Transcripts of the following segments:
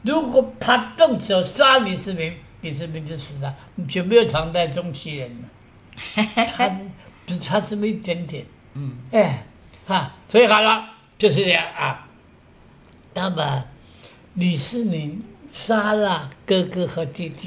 如果他动手杀李世民，李世民就死了，就没有唐代中期人了。只差这么一点点。所以好了，就是这样啊。那么李世民杀了哥哥和弟弟，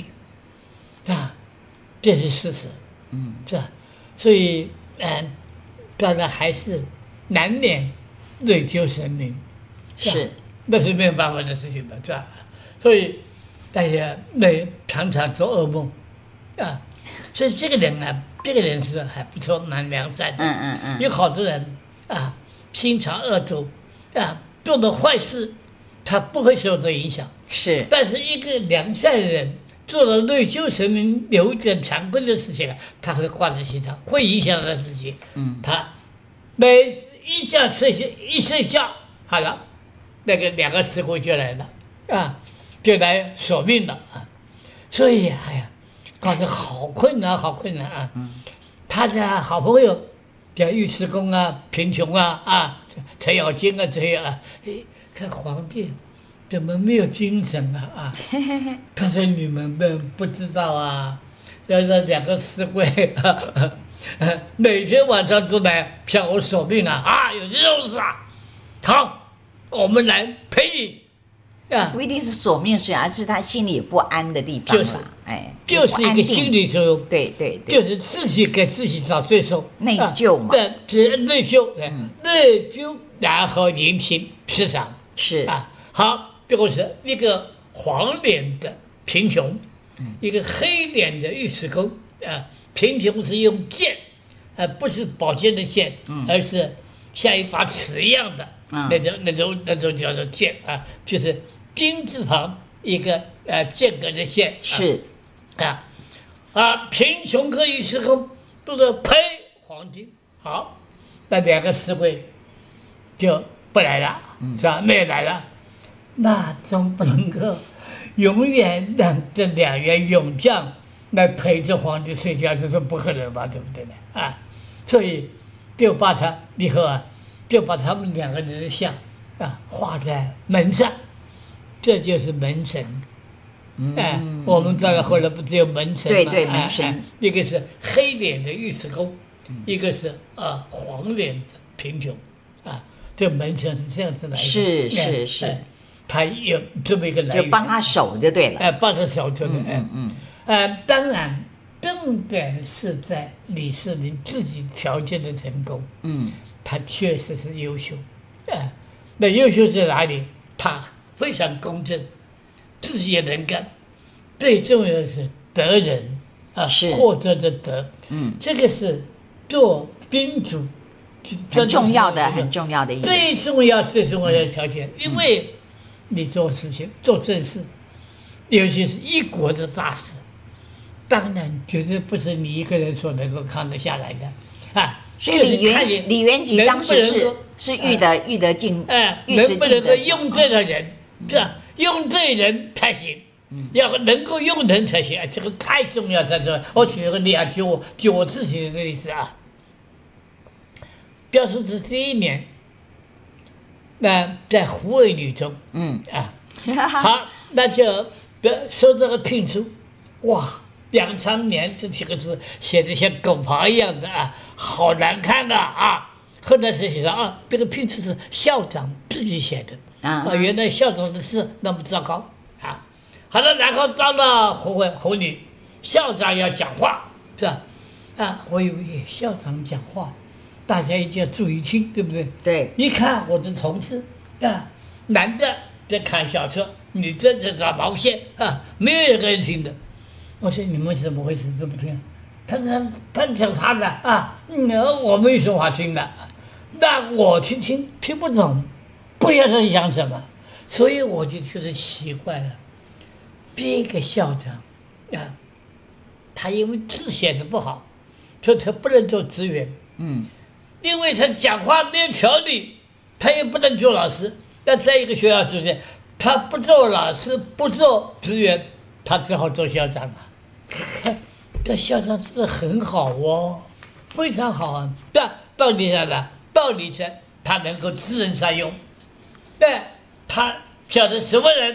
这是事实。是吧？所以当然还是难免内疚神明， 是， 那是没有办法的事情的，是吧？所以大家常常做噩梦啊。所以这个人是还不错，蛮良善的。有好多人心肠恶毒做的坏事，他不会受这影响。 是， 但是一个良善的人做了内疚神明有一点惭愧的事情，他会挂在心上，会影响他自己。他每一觉睡觉好了，那个2个石灰就来了就来索命了所以搞得好困难，好困难啊！他的好朋友叫尉迟恭贫穷程咬金这些看皇帝怎么没有精神他说你们不知道要让2个石灰每天晚上都来向我索命有这种事好，我们来陪你不一定是索命水，而是他心里不安的地方就是一个心理作用。 对， 就是自己给自己找罪受， 内疚嘛。 内疚，然后引起市场是好，这个是一个黄脸的贫穷，一个黑脸的尉迟恭贫穷是用剑不是宝剑的剑，而是像一把尺一样的那种叫做剑就是金字旁一个间隔的线是贫穷和尉迟恭都是陪皇帝，好，那2个石灰就不来了，是吧？没有来了，那总不能够永远让这2员勇将来陪着皇帝睡觉，这是不可能吧？对不对呢？所以就把他以后就把他们2个人的像画在门上，这就是门神。我们这个后来不只有门神吗？ 对，门神。 一个是黑脸的尉迟恭，一个是黄脸的贫穷这门神是这样子来的。 是， 他有这么一个来源， 就帮他守就对了。 帮他守就对了。当然，重点是在李世民自己条件的成功。他确实是优秀。那优秀在哪里？他非常公正，自己也能干，最重要的是德人获得的德。这个是做君主很重要的一点， 最重要的条件。因为你做事情做正事，尤其是一国的大事，当然绝对不是你一个人所能够扛得下来的所以李元吉当时是遇得进， 能不能够用对的人，是吧？用对人才行，要能够用人才行，这个太重要在这。我举个例举我自己的例子标叔是第1年，在胡卫女中，好，那就收这个聘书，哇，2长年这几个字写的像狗刨一样的好难看的后来才写上这个聘书是校长自己写的原来校长的事那么糟糕好了，然后到了胡女，校长要讲话是吧？我以为校长讲话，大家一定要注意听，对不对？ 对， 一看我的同事男的在看小说，女的在找毛线没有一个人听的。我说你们怎么回事？怎么听？他讲他的我没说话听的，那我去听不懂，不知道他在讲什么，所以我就觉得奇怪了。第一个校长他因为字写的不好，所以他不能做职员。因为他讲话没有条理，他也不能做老师。那在一个学校之间，他不做老师，不做职员，他只好做校长这校长是很好非常好但道理上他能够知人善用，他晓得什么人